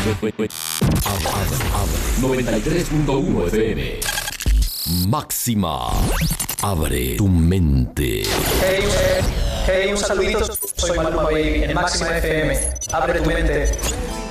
93.1 FM. Máxima. Abre tu mente. Hey, un saludito. Soy Maluma Baby en Máxima FM. Abre tu mente.